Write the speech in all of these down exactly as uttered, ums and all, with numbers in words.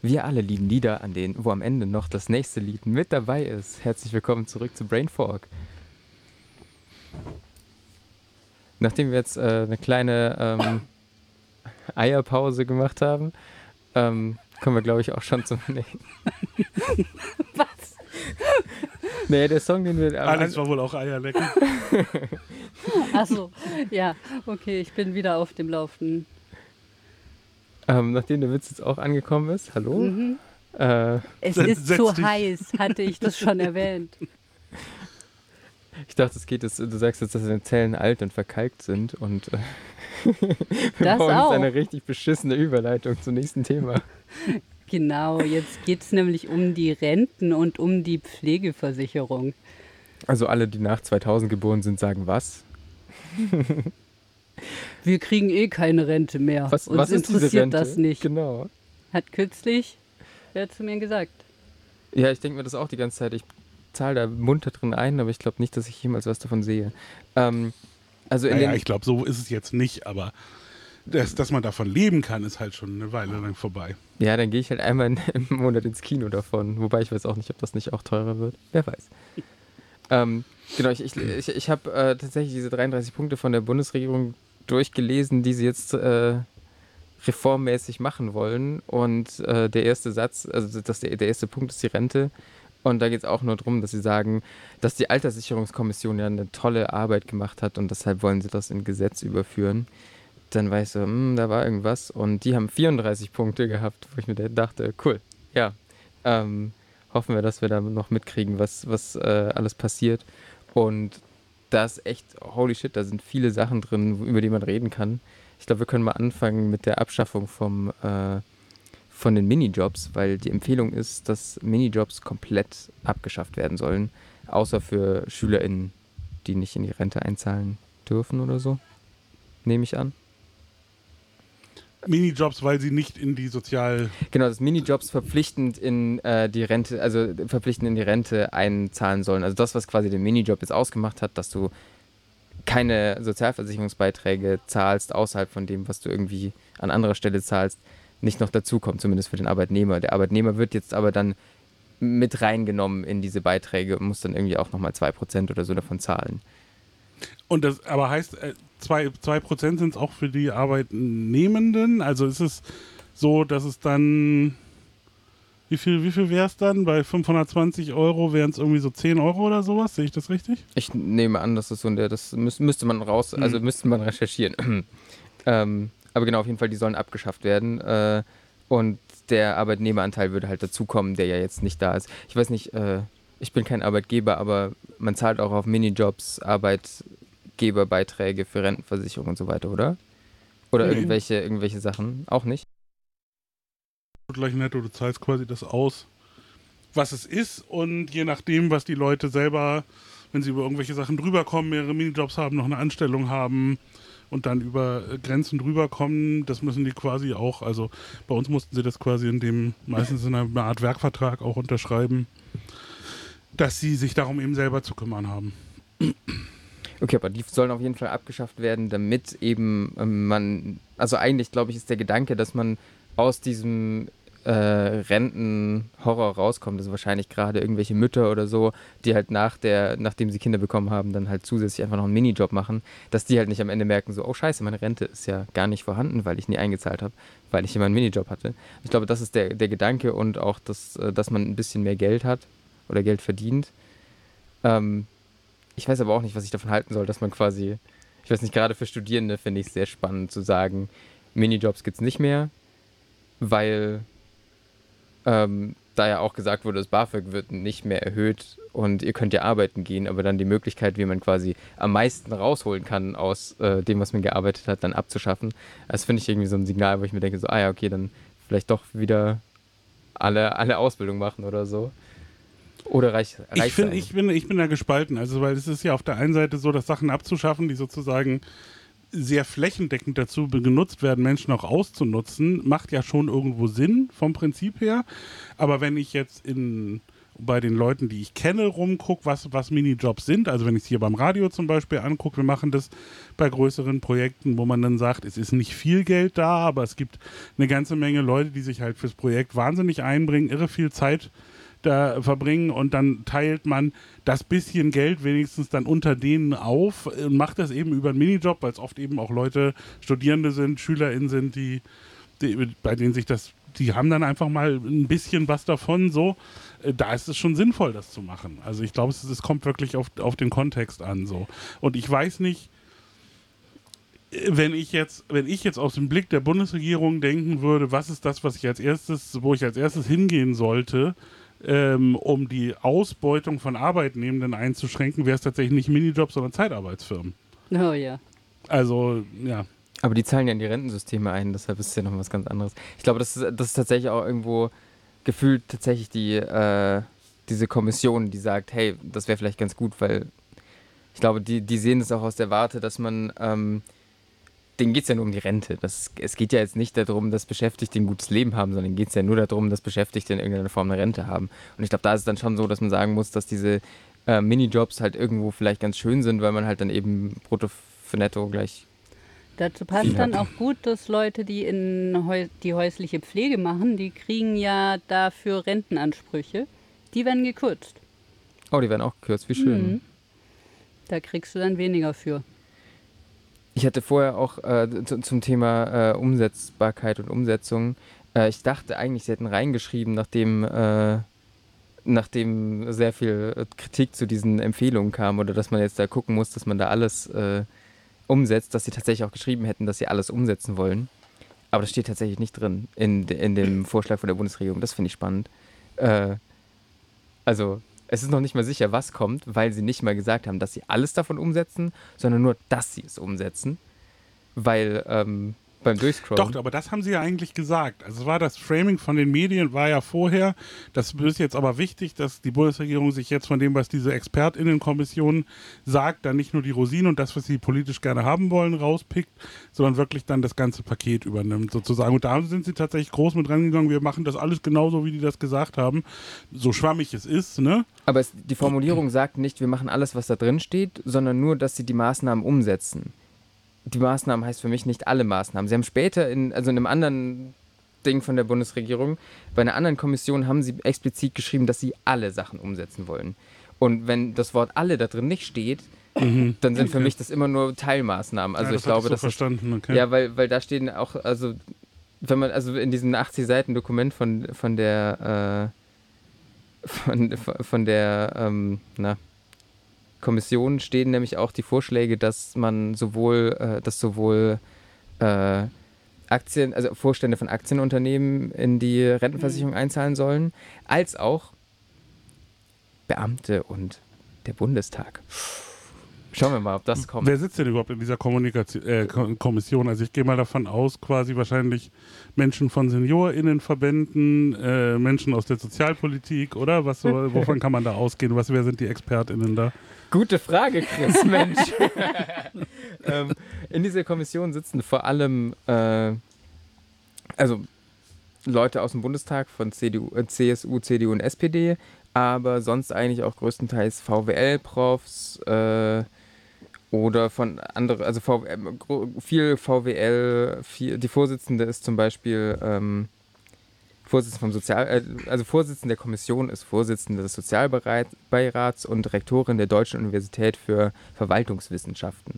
Wir alle lieben Lieder, an denen, wo am Ende noch das nächste Lied mit dabei ist. Herzlich willkommen zurück zu Brainfork. Nachdem wir jetzt äh, eine kleine ähm, Eierpause gemacht haben, ähm, kommen wir, glaube ich, auch schon zum nächsten. Was? Nee, der Song, den wir... Alex war wohl auch Eierlecken. Achso, ja, okay, ich bin wieder auf dem Laufenden. Ähm, nachdem der Witz jetzt auch angekommen ist, hallo? Mhm. Äh, Es Setz- ist setz zu dich. heiß, hatte ich das schon erwähnt. ich dachte, es geht jetzt, du sagst jetzt, dass deine Zellen alt und verkalkt sind und äh, wir Das brauchen auch. jetzt eine richtig beschissene Überleitung zum nächsten Thema. Genau, jetzt geht es nämlich um die Renten und um die Pflegeversicherung. Also alle, die nach zweitausend geboren sind, sagen was? Wir kriegen eh keine Rente mehr. Was, Uns was ist diese interessiert Rente? das nicht. Genau. Hat kürzlich wer zu mir gesagt. Ja, ich denke mir das auch die ganze Zeit. Ich zahle da munter drin ein, aber ich glaube nicht, dass ich jemals was davon sehe. Ähm, also in Naja, den, ich glaube, so ist es jetzt nicht, aber das, dass man davon leben kann, ist halt schon eine Weile lang vorbei. ja, dann gehe ich halt einmal in, im Monat ins Kino davon. Wobei ich weiß auch nicht, ob das nicht auch teurer wird. Wer weiß. ähm, genau, ich, ich, ich, ich habe äh, tatsächlich diese dreiunddreißig Punkte von der Bundesregierung durchgelesen, die sie jetzt äh, reformmäßig machen wollen. Und äh, der erste Satz, also das, der, der erste Punkt ist die Rente. Und da geht es auch nur darum, dass sie sagen, dass die Alterssicherungskommission ja eine tolle Arbeit gemacht hat und deshalb wollen sie das in Gesetz überführen. Dann war ich so, hm, da war irgendwas. Und die haben vierunddreißig Punkte gehabt, wo ich mir dachte, cool, ja, ähm, hoffen wir, dass wir da noch mitkriegen, was, was äh, alles passiert. Und da ist echt, holy shit, da sind viele Sachen drin, über die man reden kann. Ich glaube, wir können mal anfangen mit der Abschaffung vom, äh, von den Minijobs, weil die Empfehlung ist, dass Minijobs komplett abgeschafft werden sollen, außer für SchülerInnen, die nicht in die Rente einzahlen dürfen oder so, nehme ich an. Minijobs, weil sie nicht in die Sozial... Genau, dass Minijobs verpflichtend in äh, die Rente, also verpflichtend in die Rente einzahlen sollen. Also das, was quasi den Minijob jetzt ausgemacht hat, dass du keine Sozialversicherungsbeiträge zahlst, außerhalb von dem, was du irgendwie an anderer Stelle zahlst, nicht noch dazukommt, zumindest für den Arbeitnehmer. Der Arbeitnehmer wird jetzt aber dann mit reingenommen in diese Beiträge und muss dann irgendwie auch nochmal zwei Prozent oder so davon zahlen. Und das aber heißt, äh, zwei, zwei Prozent sind es auch für die Arbeitnehmenden? Also ist es so, dass es dann, wie viel, wie viel wäre es dann? Bei fünfhundertzwanzig Euro wären es irgendwie so zehn Euro oder sowas? Sehe ich das richtig? Ich nehme an, dass das so in der, das müß, müsste man raus, also Mhm. müsste man recherchieren. ähm, aber genau, auf jeden Fall, die sollen abgeschafft werden. Äh, und der Arbeitnehmeranteil würde halt dazukommen, der ja jetzt nicht da ist. Ich weiß nicht, äh, ich bin kein Arbeitgeber, aber man zahlt auch auf Minijobs Arbeitgeberbeiträge für Rentenversicherung und so weiter, oder? Oder Nee. irgendwelche, irgendwelche Sachen? Auch nicht? Gleich netto, du zahlst quasi das aus, was es ist, und je nachdem, was die Leute selber, wenn sie über irgendwelche Sachen drüber kommen, mehrere Minijobs haben, noch eine Anstellung haben und dann über äh, Grenzen drüber kommen, das müssen die quasi auch, also bei uns mussten sie das quasi in dem, meistens in einer Art Werkvertrag auch unterschreiben, dass sie sich darum eben selber zu kümmern haben. Okay, aber die sollen auf jeden Fall abgeschafft werden, damit eben ähm, man, also eigentlich glaube ich ist der Gedanke, dass man aus diesem äh, Rentenhorror rauskommt, also wahrscheinlich gerade irgendwelche Mütter oder so, die halt nach der, nachdem sie Kinder bekommen haben, dann halt zusätzlich einfach noch einen Minijob machen, dass die halt nicht am Ende merken, so, oh scheiße, meine Rente ist ja gar nicht vorhanden, weil ich nie eingezahlt habe, weil ich immer einen Minijob hatte. Ich glaube, das ist der, der Gedanke und auch, das, äh, dass man ein bisschen mehr Geld hat oder Geld verdient. Ähm, ich weiß aber auch nicht, was ich davon halten soll, dass man quasi, ich weiß nicht, gerade für Studierende finde ich es sehr spannend zu sagen, Minijobs gibt es nicht mehr, weil ähm, da ja auch gesagt wurde, das BAföG wird nicht mehr erhöht und ihr könnt ja arbeiten gehen, aber dann die Möglichkeit, wie man quasi am meisten rausholen kann aus äh, dem, was man gearbeitet hat, dann abzuschaffen. Das finde ich irgendwie so ein Signal, wo ich mir denke, so, ah ja, okay, dann vielleicht doch wieder alle, alle Ausbildung machen oder so. Oder reicht es? Ich, find, ich, bin, ich bin da gespalten, also weil es ist ja auf der einen Seite so, dass Sachen abzuschaffen, die sozusagen sehr flächendeckend dazu genutzt werden, Menschen auch auszunutzen, macht ja schon irgendwo Sinn vom Prinzip her. Aber wenn ich jetzt in bei den Leuten, die ich kenne, rumgucke, was, was Minijobs sind. Also wenn ich es hier beim Radio zum Beispiel angucke, wir machen das bei größeren Projekten, wo man dann sagt, es ist nicht viel Geld da, aber es gibt eine ganze Menge Leute, die sich halt fürs Projekt wahnsinnig einbringen, irre viel Zeit da verbringen und dann teilt man das bisschen Geld wenigstens dann unter denen auf und macht das eben über einen Minijob, weil es oft eben auch Leute, Studierende sind, SchülerInnen sind, die, die bei denen sich das, die haben dann einfach mal ein bisschen was davon, so. Da ist es schon sinnvoll, das zu machen. Also ich glaube, es, es kommt wirklich auf, auf den Kontext an, so. Und ich weiß nicht, wenn ich jetzt, wenn ich jetzt aus dem Blick der Bundesregierung denken würde, was ist das, was ich als erstes, wo ich als erstes hingehen sollte, Ähm, um die Ausbeutung von Arbeitnehmenden einzuschränken, wäre es tatsächlich nicht Minijobs, sondern Zeitarbeitsfirmen. Oh ja. Also, ja. Aber die zahlen ja in die Rentensysteme ein, deshalb ist es ja noch was ganz anderes. Ich glaube, das ist, das ist tatsächlich auch irgendwo gefühlt tatsächlich die, äh, diese Kommission, die sagt, hey, das wäre vielleicht ganz gut, weil ich glaube, die, die sehen es auch aus der Warte, dass man, ähm, denen geht es ja nur um die Rente. Das, es geht ja jetzt nicht darum, dass Beschäftigte ein gutes Leben haben, sondern geht es ja nur darum, dass Beschäftigte in irgendeiner Form eine Rente haben. Und ich glaube, da ist es dann schon so, dass man sagen muss, dass diese äh, Minijobs halt irgendwo vielleicht ganz schön sind, weil man halt dann eben brutto für netto gleich. Dazu passt dann auch gut, dass Leute, die in Häus- die häusliche Pflege machen, die kriegen ja dafür Rentenansprüche. Die werden gekürzt. Oh, die werden auch gekürzt, wie schön. Mhm. Da kriegst du dann weniger für. Ich hatte vorher auch äh, zu, zum Thema äh, Umsetzbarkeit und Umsetzung, äh, ich dachte eigentlich, sie hätten reingeschrieben, nachdem, äh, nachdem sehr viel Kritik zu diesen Empfehlungen kam oder dass man jetzt da gucken muss, dass man da alles äh, umsetzt, dass sie tatsächlich auch geschrieben hätten, dass sie alles umsetzen wollen. Aber das steht tatsächlich nicht drin in, in dem Vorschlag von der Bundesregierung. Das finde ich spannend. Äh, also es ist noch nicht mal sicher, was kommt, weil sie nicht mal gesagt haben, dass sie alles davon umsetzen, sondern nur, dass sie es umsetzen. Weil ähm, beim Durchscrollen... Doch, aber das haben sie ja eigentlich gesagt. Also es war das Framing von den Medien, war ja vorher. Das ist jetzt aber wichtig, dass die Bundesregierung sich jetzt von dem, was diese ExpertInnenkommission sagt, dann nicht nur die Rosinen und das, was sie politisch gerne haben wollen, rauspickt, sondern wirklich dann das ganze Paket übernimmt sozusagen. Und da sind sie tatsächlich groß mit rangegangen. Wir machen das alles genauso, wie die das gesagt haben. So schwammig es ist, ne? Aber es, die Formulierung sagt nicht, wir machen alles, was da drin steht, sondern nur, dass sie die Maßnahmen umsetzen. Die Maßnahmen heißt für mich nicht alle Maßnahmen. Sie haben später, in, also in einem anderen Ding von der Bundesregierung, bei einer anderen Kommission haben sie explizit geschrieben, dass sie alle Sachen umsetzen wollen. Und wenn das Wort alle da drin nicht steht, mhm. dann sind für okay. mich das immer nur Teilmaßnahmen. Also ja, ich glaube, ich so das verstanden. Ist, okay. ja, weil, weil da stehen auch, also wenn man, also in diesem achtzig Seiten Dokument von, von der äh, von, von der ähm, na, Kommission stehen nämlich auch die Vorschläge, dass man sowohl, äh, dass sowohl äh, Aktien, also Vorstände von Aktienunternehmen in die Rentenversicherung einzahlen sollen, als auch Beamte und der Bundestag. Schauen wir mal, ob das kommt. Wer sitzt denn überhaupt in dieser Kommunikation, äh, Kommission? Also ich gehe mal davon aus, quasi wahrscheinlich Menschen von SeniorInnenverbänden, äh, Menschen aus der Sozialpolitik, oder? Was, wovon kann man da ausgehen? Was, wer sind die ExpertInnen da? Gute Frage, Chris, Mensch. ähm, in dieser Kommission sitzen vor allem äh, also Leute aus dem Bundestag von C D U, äh, C S U, C D U und S P D, aber sonst eigentlich auch größtenteils V W L-Profs äh, oder von anderen, also v, äh, viel V W L, viel, die Vorsitzende ist zum Beispiel ähm, Vorsitzende vom Sozial, äh, also Vorsitzende der Kommission ist Vorsitzende des Sozialbeirats und Rektorin der Deutschen Universität für Verwaltungswissenschaften.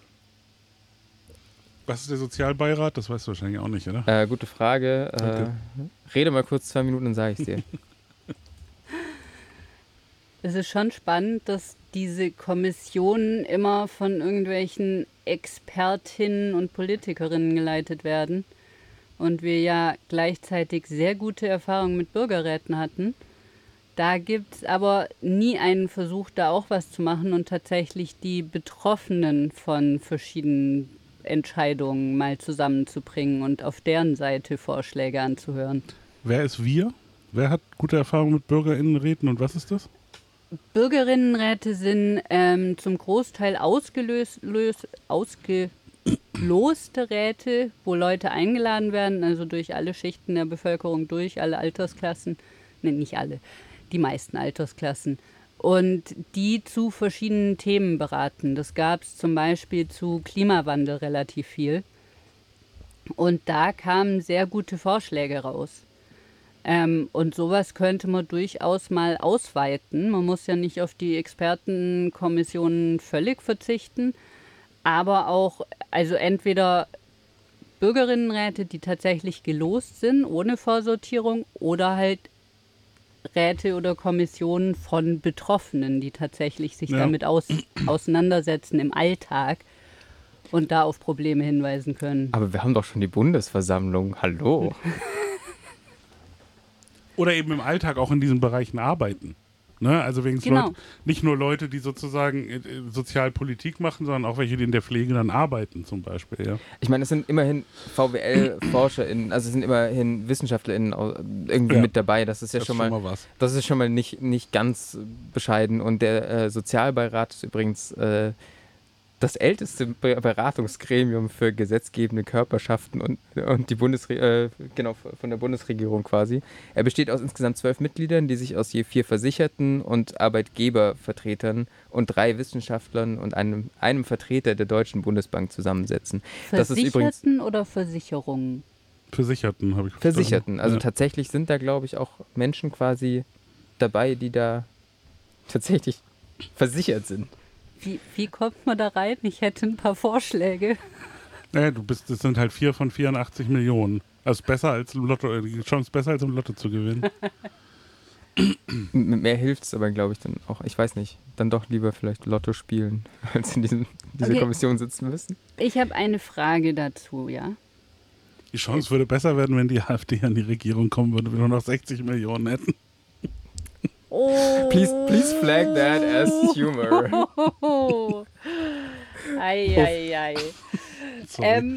Was ist der Sozialbeirat? Das weißt du wahrscheinlich auch nicht, oder? Äh, gute Frage. Äh, okay. Rede mal kurz zwei Minuten, dann sage ich es dir. Es ist schon spannend, dass diese Kommissionen immer von irgendwelchen Expertinnen und Politikerinnen geleitet werden und wir ja gleichzeitig sehr gute Erfahrungen mit Bürgerräten hatten. Da gibt es aber nie einen Versuch, da auch was zu machen und tatsächlich die Betroffenen von verschiedenen Entscheidungen mal zusammenzubringen und auf deren Seite Vorschläge anzuhören. Wer ist wir? Wer hat gute Erfahrungen mit BürgerInnenräten und was ist das? Bürgerinnenräte sind ähm, zum Großteil ausgelöst, lös, ausgeloste Räte, wo Leute eingeladen werden, also durch alle Schichten der Bevölkerung, durch alle Altersklassen, ne, nicht alle, die meisten Altersklassen. Und die zu verschiedenen Themen beraten. Das gab es zum Beispiel zu Klimawandel relativ viel. Und da kamen sehr gute Vorschläge raus. Ähm, und sowas könnte man durchaus mal ausweiten. Man muss ja nicht auf die Expertenkommissionen völlig verzichten, aber auch, also entweder Bürgerinnenräte, die tatsächlich gelost sind, ohne Vorsortierung, oder halt Räte oder Kommissionen von Betroffenen, die tatsächlich sich Ja. damit aus, auseinandersetzen im Alltag und da auf Probleme hinweisen können. Aber wir haben doch schon die Bundesversammlung. Hallo. Oder eben im Alltag auch in diesen Bereichen arbeiten. Ne? Also wegen Genau. Leute, nicht nur Leute, die sozusagen äh, Sozialpolitik machen, sondern auch welche, die in der Pflege dann arbeiten zum Beispiel. Ja. Ich meine, es sind immerhin V W L-ForscherInnen, also es sind immerhin WissenschaftlerInnen au- irgendwie Ja. mit dabei. Das ist ja Das schon ist mal, schon mal was. das ist schon mal nicht, nicht ganz bescheiden. Und der äh, Sozialbeirat ist übrigens äh, das älteste Be- Beratungsgremium für gesetzgebende Körperschaften und, und die Bundesre äh, genau, von der Bundesregierung quasi. Er besteht aus insgesamt zwölf Mitgliedern, die sich aus je vier Versicherten und Arbeitgebervertretern und drei Wissenschaftlern und einem, einem Vertreter der Deutschen Bundesbank zusammensetzen. Das ist übrigens Versicherten oder Versicherungen? Versicherten habe ich verstanden. Versicherten. Also ja. tatsächlich sind da, glaube ich, auch Menschen quasi dabei, die da tatsächlich versichert sind. Wie, wie kommt man da rein? Ich hätte ein paar Vorschläge. Naja, du bist, das sind halt vier von vierundachtzig Millionen. Also besser als im Lotto, die Chance besser als im Lotto zu gewinnen. Mit mehr hilft es aber, glaube ich, dann auch. Ich weiß nicht. Dann doch lieber vielleicht Lotto spielen, als in diesem, dieser Okay. Kommission sitzen müssen. Ich habe eine Frage dazu, ja. Die Chance würde besser werden, wenn die AfD an die Regierung kommen würde, wenn wir nur noch sechzig Millionen hätten. Oh. Please, please flag that as humor. Oh. Ei, ei, ei. Sorry. Ähm,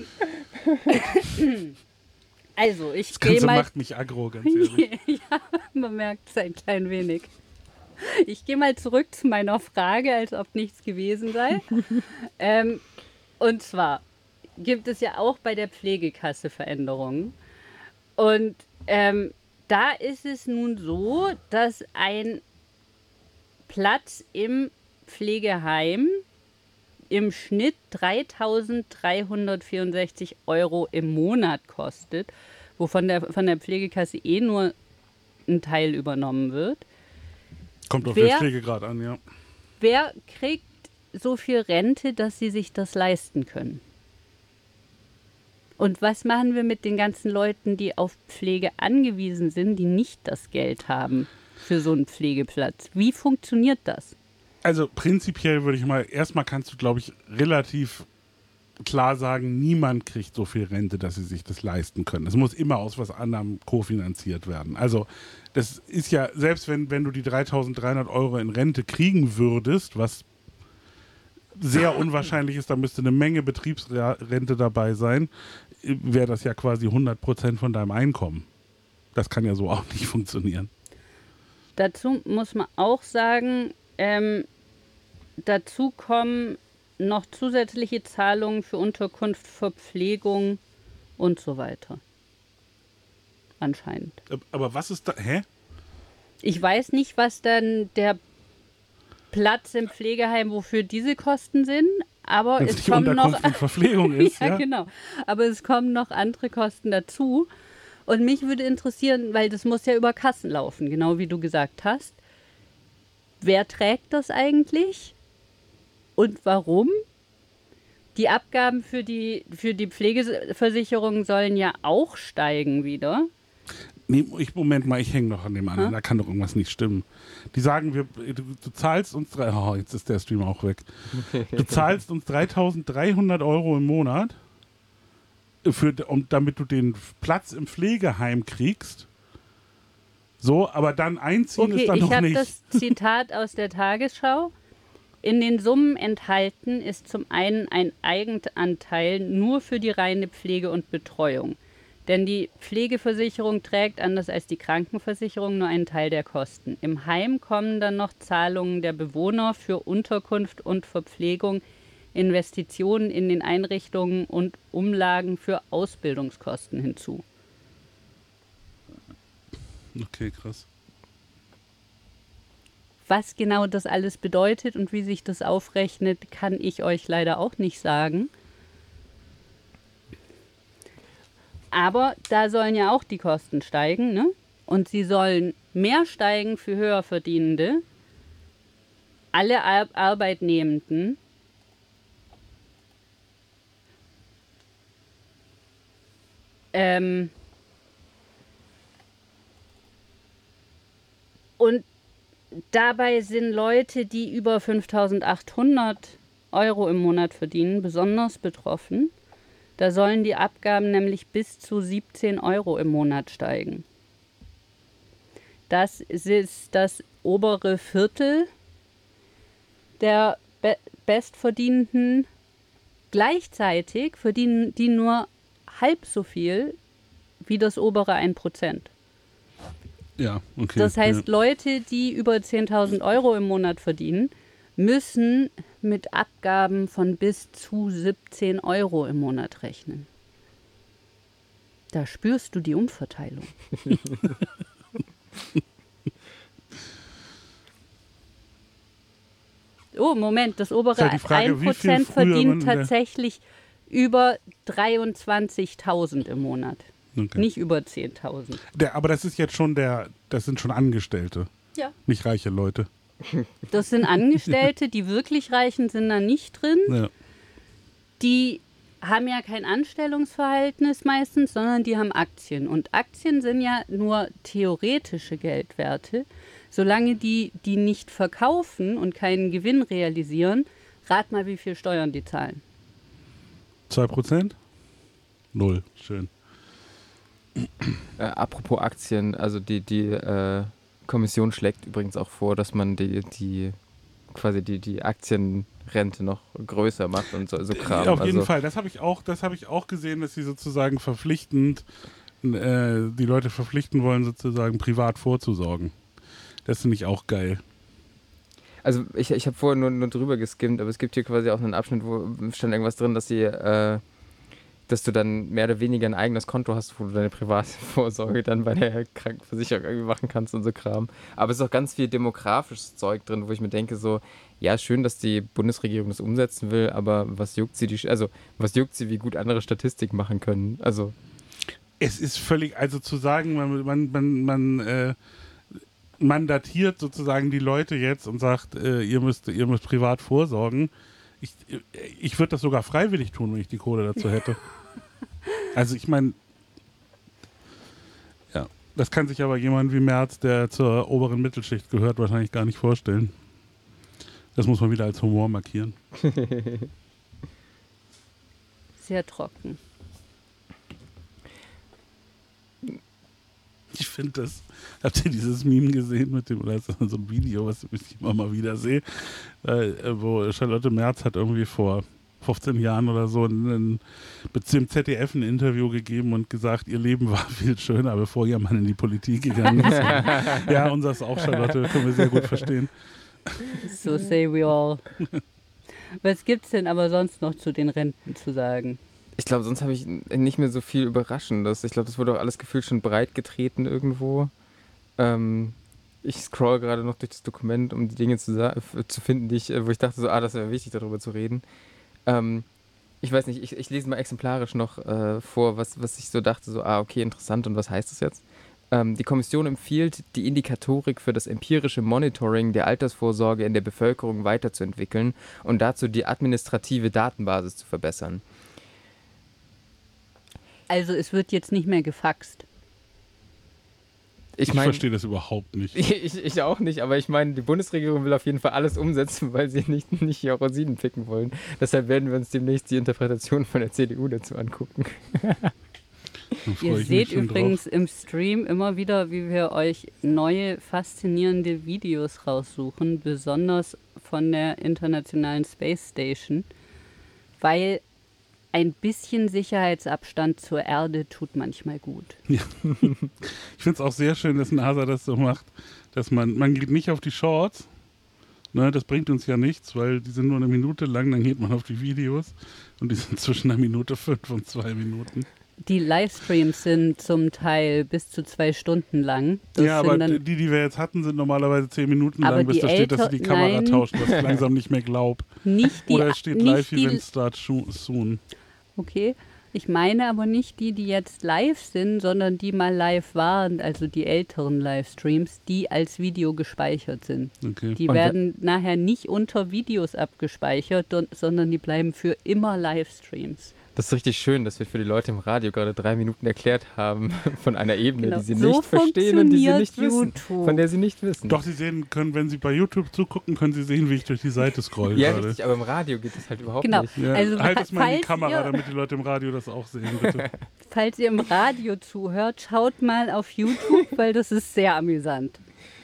also, ich das gehe Ganze mal. macht mich aggro, ganz ehrlich. Ja, man merkt es ein klein wenig. Ich gehe mal zurück zu meiner Frage, als ob nichts gewesen sei. ähm, und zwar gibt es ja auch bei der Pflegekasse Veränderungen. Und ähm, da ist es nun so, dass ein Platz im Pflegeheim im Schnitt dreitausenddreihundertvierundsechzig Euro im Monat kostet, wovon der, von der Pflegekasse eh nur ein Teil übernommen wird. Kommt auf Wer- den Pflegegrad an, ja. Wer kriegt so viel Rente, dass sie sich das leisten können? Und was machen wir mit den ganzen Leuten, die auf Pflege angewiesen sind, die nicht das Geld haben für so einen Pflegeplatz? Wie funktioniert das? Also prinzipiell würde ich mal, erstmal kannst du, glaube ich, relativ klar sagen, niemand kriegt so viel Rente, dass sie sich das leisten können. Es muss immer aus was anderem kofinanziert werden. Also das ist ja, selbst wenn, wenn du die dreitausenddreihundert Euro in Rente kriegen würdest, was sehr unwahrscheinlich ist, da müsste eine Menge Betriebsrente dabei sein, wäre das ja quasi hundert Prozent von deinem Einkommen. Das kann ja so auch nicht funktionieren. Dazu muss man auch sagen, ähm, dazu kommen noch zusätzliche Zahlungen für Unterkunft, Verpflegung und so weiter. Anscheinend. Aber was ist da, hä? Ich weiß nicht, was dann der Platz im Pflegeheim, wofür diese Kosten sind, aber Wenn es es die kommen noch Unterkunft und Verpflegung ist, ja, ja? genau. Aber es kommen noch andere Kosten dazu. Und mich würde interessieren, weil das muss ja über Kassen laufen, genau wie du gesagt hast. Wer trägt das eigentlich? Und warum? Die Abgaben für die, für die Pflegeversicherung sollen ja auch steigen wieder. Nee, ich, Moment mal, ich hänge noch an dem anderen. Hä? Da kann doch irgendwas nicht stimmen. Die sagen, wir, du, du zahlst uns drei, oh, jetzt ist der Stream auch weg. Du zahlst uns dreitausenddreihundert Euro im Monat, für, um, damit du den Platz im Pflegeheim kriegst. So, aber dann einziehen Okay, ist dann ich noch habe nicht. das Zitat aus der Tagesschau. In den Summen enthalten ist zum einen ein Eigenanteil nur für die reine Pflege und Betreuung. Denn die Pflegeversicherung trägt, anders als die Krankenversicherung, nur einen Teil der Kosten. Im Heim kommen dann noch Zahlungen der Bewohner für Unterkunft und Verpflegung, Investitionen in den Einrichtungen und Umlagen für Ausbildungskosten hinzu. Okay, krass. Was genau das alles bedeutet und wie sich das aufrechnet, kann ich euch leider auch nicht sagen. Aber da sollen ja auch die Kosten steigen, ne? Und sie sollen mehr steigen für Höherverdienende. Alle Ar- Arbeitnehmenden ähm und dabei sind Leute, die über fünftausendachthundert Euro im Monat verdienen, besonders betroffen. Da sollen die Abgaben nämlich bis zu siebzehn Euro im Monat steigen. Das ist das obere Viertel der Be- Bestverdienenden. Gleichzeitig verdienen die nur halb so viel wie das obere ein Prozent. Ja, okay. Das heißt, ja. Leute, die über zehntausend Euro im Monat verdienen, müssen mit Abgaben von bis zu siebzehn Euro im Monat rechnen. Da spürst du die Umverteilung. Oh, Moment, das obere Ist halt die Frage, wie viel ein Prozent früher man verdient in der- tatsächlich über dreiundzwanzigtausend im Monat. Okay. Nicht über zehntausend. Der, aber das ist jetzt schon der, das sind schon Angestellte, Ja. nicht reiche Leute. Das sind Angestellte, die wirklich Reichen sind da nicht drin. Ja. Die haben ja kein Anstellungsverhältnis meistens, sondern die haben Aktien. Und Aktien sind ja nur theoretische Geldwerte. Solange die die nicht verkaufen und keinen Gewinn realisieren, rat mal, wie viel Steuern die zahlen. Zwei Prozent? Null. Schön. Äh, apropos Aktien, also die, die äh, Kommission schlägt übrigens auch vor, dass man die, die quasi die, die Aktienrente noch größer macht und so, so Kram. Auf jeden also, Fall. Das habe ich auch, das habe ich auch gesehen, dass sie sozusagen verpflichtend äh, die Leute verpflichten wollen, sozusagen privat vorzusorgen. Das finde ich auch geil. Also ich, ich habe vorher nur, nur drüber geskimmt, aber es gibt hier quasi auch einen Abschnitt, wo stand irgendwas drin, dass sie, äh, dass du dann mehr oder weniger ein eigenes Konto hast, wo du deine Privatvorsorge dann bei der Krankenversicherung irgendwie machen kannst und so Kram. Aber es ist auch ganz viel demografisches Zeug drin, wo ich mir denke so, ja, schön, dass die Bundesregierung das umsetzen will, aber was juckt sie, die, also was juckt sie, wie gut andere Statistik machen können? Also Es ist völlig, also zu sagen, man, man, man, man äh, mandatiert sozusagen die Leute jetzt und sagt, äh, ihr müsst, ihr müsst privat vorsorgen. Ich, ich würde das sogar freiwillig tun, wenn ich die Kohle dazu hätte. Also ich meine, ja, das kann sich aber jemand wie Merz, der zur oberen Mittelschicht gehört, wahrscheinlich gar nicht vorstellen. Das muss man wieder als Humor markieren. Sehr trocken. Ich finde das, habt ihr dieses Meme gesehen mit dem, oder ist das so ein Video, was ich immer mal wieder sehe, äh, wo Charlotte Merz hat irgendwie vor fünfzehn Jahren oder so ein, mit dem Z D F ein Interview gegeben und gesagt, ihr Leben war viel schöner, bevor ihr Mann in die Politik gegangen ist. Ja, unseres auch, Charlotte, können wir sehr gut verstehen. So say we all. Was gibt's denn aber sonst noch zu den Renten zu sagen? ich glaube, sonst habe ich nicht mehr so viel Überraschendes. Ich glaube, das wurde auch alles gefühlt schon breit getreten irgendwo. Ähm, ich scroll gerade noch durch das Dokument, um die Dinge zu, sa- zu finden, die ich, wo ich dachte, so, ah, das wäre wichtig, darüber zu reden. Ähm, ich weiß nicht, ich, ich lese mal exemplarisch noch äh, vor, was, was ich so dachte, so, ah, okay, interessant, und was heißt das jetzt? Ähm, die Kommission empfiehlt, die Indikatorik für das empirische Monitoring der Altersvorsorge in der Bevölkerung weiterzuentwickeln und dazu die administrative Datenbasis zu verbessern. Also es wird jetzt nicht mehr gefaxt. Ich, Ich mein, verstehe das überhaupt nicht. ich, ich auch nicht, aber ich meine, die Bundesregierung will auf jeden Fall alles umsetzen, weil sie nicht, nicht hier Rosinen picken wollen. Deshalb werden wir uns demnächst die Interpretation von der C D U dazu angucken. Da freue Ihr ich mich seht schon übrigens drauf. im Stream immer wieder, wie wir euch neue, faszinierende Videos raussuchen, besonders von der Internationalen Space Station, weil ein bisschen Sicherheitsabstand zur Erde tut manchmal gut. Ja. Ich finde es auch sehr schön, dass NASA das so macht, dass man, man geht nicht auf die Shorts, ne, das bringt uns ja nichts, weil die sind nur eine Minute lang, dann geht man auf die Videos und die sind zwischen einer Minute fünf und zwei Minuten. die Livestreams sind zum Teil bis zu zwei Stunden lang. Das ja, aber dann, die, die wir jetzt hatten, sind normalerweise zehn Minuten aber lang, bis die da steht, dass sie die älter- Kamera nein. tauschen, was ich langsam nicht mehr glaube. nicht die, Oder es steht nicht live die, Event Start sho- soon. Okay, ich meine aber nicht die, die jetzt live sind, sondern die mal live waren, also die älteren Livestreams, die als Video gespeichert sind. Okay. Die Und we- werden nachher nicht unter Videos abgespeichert, don- sondern die bleiben für immer Livestreams. Das ist richtig schön, dass wir für die Leute im Radio gerade drei Minuten erklärt haben von einer Ebene, Genau. die sie So nicht verstehen und die sie nicht funktioniert wissen. YouTube. Von der sie nicht wissen. Doch, Sie sehen können, wenn Sie bei YouTube zugucken, können Sie sehen, wie ich durch die Seite scroll Ja, gerade. richtig, aber im Radio geht das halt überhaupt Genau. nicht. Ja, Also, halt es mal in die falls Kamera, ihr- damit die Leute im Radio das auch sehen, bitte. Falls ihr im Radio zuhört, schaut mal auf YouTube, weil das ist sehr amüsant.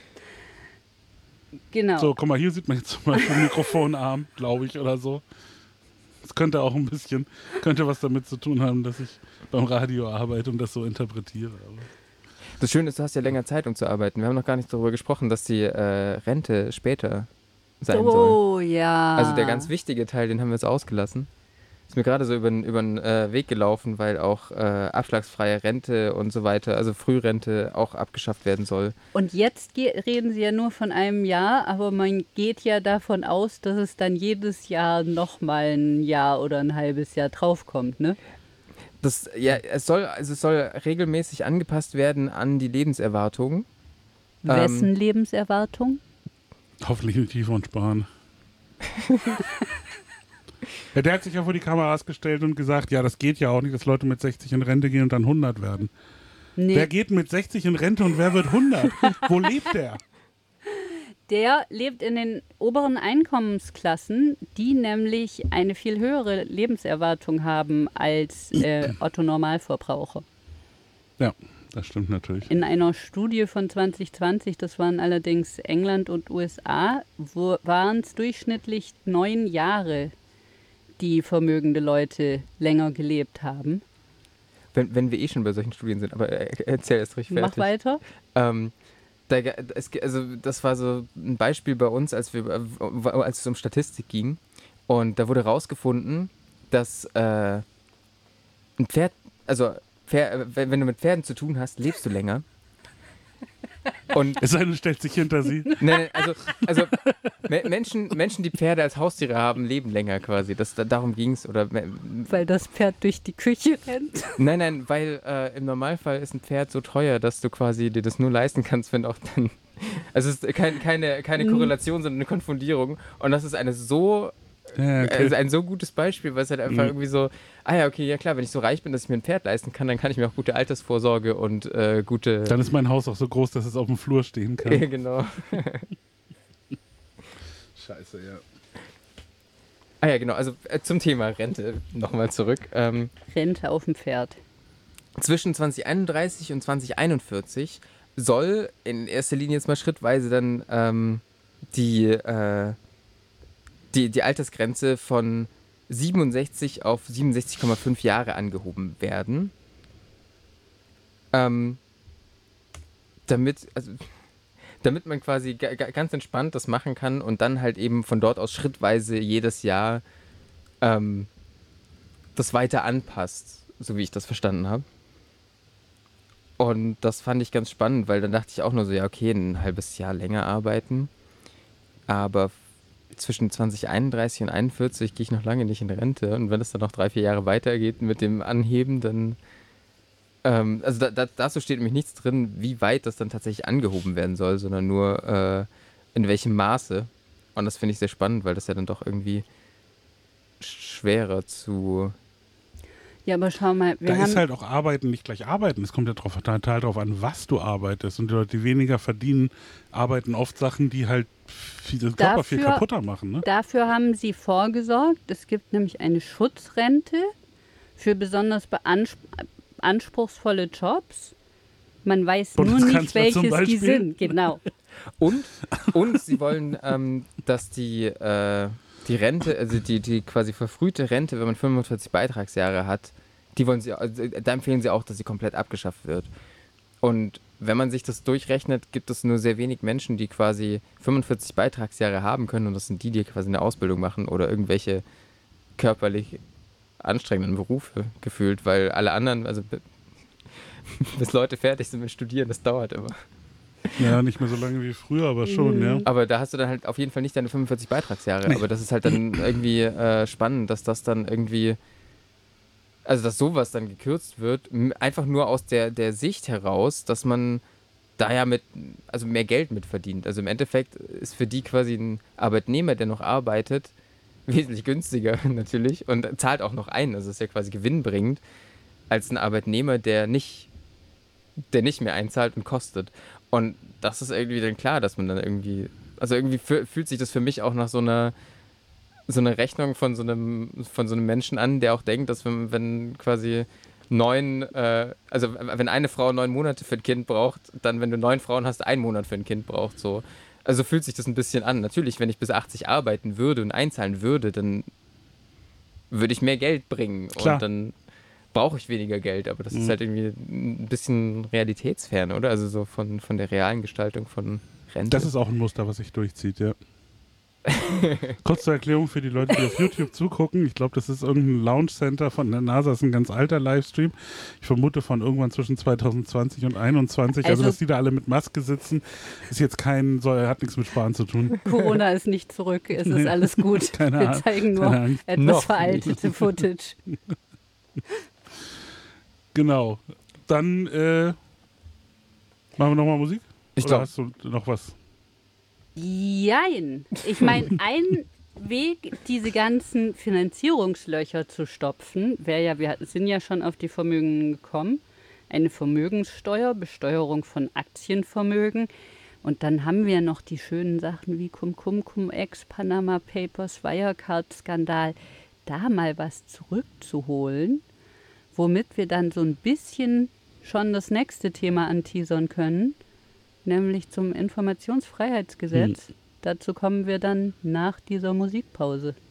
Genau. So, guck mal, hier sieht man jetzt zum Beispiel einen Mikrofonarm, glaube ich, oder so. Das könnte auch ein bisschen, könnte was damit zu tun haben, dass ich beim Radio arbeite und das so interpretiere. Aber Das Schöne ist, du hast ja länger Zeit, um zu arbeiten. Wir haben noch gar nicht darüber gesprochen, dass die äh, Rente später sein soll. Oh ja. Also der ganz wichtige Teil, den haben wir jetzt ausgelassen. Ist mir gerade so über den äh, Weg gelaufen, weil auch äh, abschlagsfreie Rente und so weiter, also Frührente auch abgeschafft werden soll. Und jetzt ge- reden Sie ja nur von einem Jahr, aber man geht ja davon aus, dass es dann jedes Jahr nochmal ein Jahr oder ein halbes Jahr draufkommt, ne? Das, ja, es soll, also es soll regelmäßig angepasst werden an die Lebenserwartung. Wessen Ähm, Lebenserwartung? hoffentlich nicht tief und sparen. Ja, der hat sich ja vor die Kameras gestellt und gesagt, ja, das geht ja auch nicht, dass Leute mit sechzig in Rente gehen und dann hundert werden. Nee, Wer geht mit sechzig in Rente und wer wird hundert? Wo lebt der? der lebt in den oberen Einkommensklassen, die nämlich eine viel höhere Lebenserwartung haben als äh, Otto-Normalverbraucher. Ja, das stimmt natürlich. In einer Studie von zwanzig zwanzig, das waren allerdings England und U S A, waren es durchschnittlich neun Jahre, die vermögende Leute länger gelebt haben. wenn, wenn wir eh schon bei solchen Studien sind, aber äh, erzähl erst richtig fertig. Mach weiter. Ähm, da, es, also das war so ein Beispiel bei uns, als, wir, äh, als es um Statistik ging. Und da wurde rausgefunden, dass äh, ein Pferd, also Pferd, wenn, wenn du mit Pferden zu tun hast, lebst du länger. Und Es sei denn, du stellst sich hinter sie. nein, nein, also, also Me- Menschen, Menschen, die Pferde als Haustiere haben, leben länger quasi. Das, da, darum ging es. Oder me- Weil das Pferd durch die Küche rennt. Nein, nein, weil äh, im Normalfall ist ein Pferd so teuer, dass du quasi dir das nur leisten kannst, wenn auch dann. Also es ist kein, keine, keine Korrelation, sondern eine Konfundierung. Und das ist eine so, Ja, okay. also ein so gutes Beispiel, weil es halt einfach Mhm. irgendwie so, ah ja, okay, ja klar, wenn ich so reich bin, dass ich mir ein Pferd leisten kann, dann kann ich mir auch gute Altersvorsorge und äh, gute. Dann ist mein Haus auch so groß, dass es auf dem Flur stehen kann. Genau. Scheiße, ja. Ah ja, genau, also äh, zum Thema Rente nochmal zurück. Ähm, Rente auf dem Pferd. zwischen zwanzig einunddreißig und zwanzig einundvierzig soll in erster Linie jetzt mal schrittweise dann ähm, die, äh, die, die Altersgrenze von siebenundsechzig auf siebenundsechzig Komma fünf Jahre angehoben werden. Ähm, damit, also, damit man quasi ga, ga, ganz entspannt das machen kann und dann halt eben von dort aus schrittweise jedes Jahr ähm, das weiter anpasst, so wie ich das verstanden habe. Und das fand ich ganz spannend, weil dann dachte ich auch nur so, ja okay, ein halbes Jahr länger arbeiten, aber zwischen zwanzig einunddreißig und einundvierzig gehe ich noch lange nicht in Rente und wenn es dann noch drei, vier Jahre weitergeht mit dem Anheben, dann ähm, also da, da, dazu steht nämlich nichts drin, wie weit das dann tatsächlich angehoben werden soll, sondern nur äh, in welchem Maße. Und das finde ich sehr spannend, weil das ja dann doch irgendwie schwerer zu... Ja, aber schau mal, wir Da haben ist halt auch Arbeiten nicht gleich Arbeiten. Es kommt ja drauf, total darauf an, was du arbeitest. Und die Leute, die weniger verdienen, arbeiten oft Sachen, die halt viel, den Körper viel Dafür- kaputter machen. Ne? Dafür haben sie vorgesorgt. Es gibt nämlich eine Schutzrente für besonders beanspr anspruchsvolle Jobs. Man weiß nur nicht, Bundeskanzler zum welches die Beispiel. sind. Genau. Und, und sie wollen, ähm, dass die, äh, die Rente, also die, die quasi verfrühte Rente, wenn man fünfundvierzig Beitragsjahre hat, die wollen sie, also da empfehlen sie auch, dass sie komplett abgeschafft wird. Und wenn man sich das durchrechnet, gibt es nur sehr wenig Menschen, die quasi fünfundvierzig Beitragsjahre haben können und das sind die, die quasi eine Ausbildung machen oder irgendwelche körperlich anstrengenden Berufe gefühlt, weil alle anderen, also bis Leute fertig sind mit Studieren, das dauert immer. Ja, nicht mehr so lange wie früher, aber schon, ja. Aber da hast du dann halt auf jeden Fall nicht deine fünfundvierzig Beitragsjahre. Nee. Aber das ist halt dann irgendwie äh, spannend, dass das dann irgendwie, also dass sowas dann gekürzt wird, einfach nur aus der, der Sicht heraus, dass man da ja mit, also mehr Geld mit verdient. Also im Endeffekt ist für die quasi ein Arbeitnehmer, der noch arbeitet, wesentlich günstiger natürlich und zahlt auch noch ein. Also ist ja quasi gewinnbringend, als ein Arbeitnehmer, der nicht, der nicht mehr einzahlt und kostet. Und das ist irgendwie dann klar, dass man dann irgendwie, also irgendwie f- fühlt sich das für mich auch nach so einer, so einer Rechnung von so einem, von so einem Menschen an, der auch denkt, dass wenn, wenn quasi neun, äh, also wenn eine Frau neun Monate für ein Kind braucht, dann, wenn du neun Frauen hast, einen Monat für ein Kind braucht, so. Also fühlt sich das ein bisschen an. Natürlich, wenn ich bis achtzig arbeiten würde und einzahlen würde, dann würde ich mehr Geld bringen. Klar. Und dann brauche ich weniger Geld, aber das mhm. ist halt irgendwie ein bisschen realitätsfern, oder? Also so von, von der realen Gestaltung von Rente. Das ist auch ein Muster, was sich durchzieht, ja. Kurz zur Erklärung für die Leute, die auf YouTube zugucken. Ich glaube, das ist irgendein Launch Center von der NASA. Das ist ein ganz alter Livestream. Ich vermute von irgendwann zwischen zwanzig zwanzig und einundzwanzig. Also, also dass die da alle mit Maske sitzen, ist jetzt kein, soll, hat nichts mit Sparen zu tun. Corona ist nicht zurück. Es ist alles gut. Keine Wir Ahnung. zeigen nur etwas Noch veraltete Footage. Genau. Dann äh, machen wir nochmal Musik? Ich Oder glaub. hast du noch was? Jein. Ich meine, ein Weg, diese ganzen Finanzierungslöcher zu stopfen, wäre ja, wir sind ja schon auf die Vermögen gekommen, eine Vermögenssteuer, Besteuerung von Aktienvermögen. Und dann haben wir noch die schönen Sachen wie Cum-Cum, Cum-Ex, Panama Papers, Wirecard-Skandal, da mal was zurückzuholen, womit wir dann so ein bisschen schon das nächste Thema anteasern können, nämlich zum Informationsfreiheitsgesetz. Hm. Dazu kommen wir dann nach dieser Musikpause.